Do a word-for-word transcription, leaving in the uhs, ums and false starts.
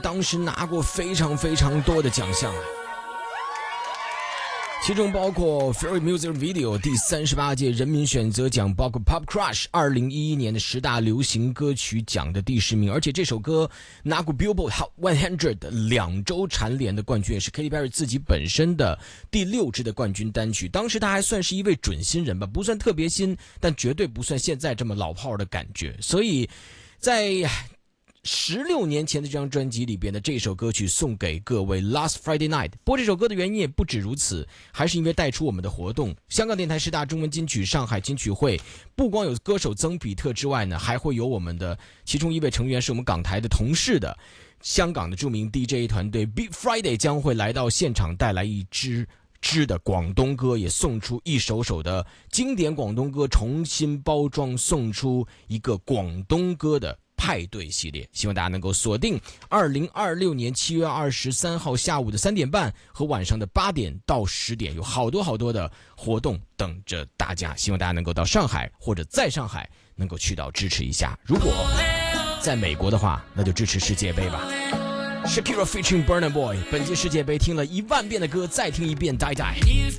当时拿过非常非常多的奖项，其中包括 Free Music Video 第三十八届人民选择奖，包括 Pop Crush 二零一一年的十大流行歌曲奖的第十名，而且这首歌拿过 Billboard Hot 百两周蝉联的冠军，也是 Katy Perry 自己本身的第六支的冠军单曲。当时他还算是一位准新人吧，不算特别新，但绝对不算现在这么老炮的感觉。所以在十六年前的这张专辑里边的这首歌曲送给各位 Last Friday Night。 播这首歌的原因也不止如此，还是因为带出我们的活动，香港电台十大中文金曲上海金曲会不光有歌手曾比特之外呢，还会有我们的其中一位成员是我们港台的同事的香港的著名 D J 团队 Beat Friday 将会来到现场，带来一支支的广东歌，也送出一首首的经典广东歌重新包装，送出一个广东歌的派对系列。希望大家能够锁定二零二六年七月二十三号下午的三点半和晚上的八点到十点，有好多好多的活动等着大家。希望大家能够到上海或者在上海能够去到支持一下，如果在美国的话，那就支持世界杯吧。Shakira featuring Burna Boy， 本届世界杯听了一万遍的歌，再听一遍 Die Die。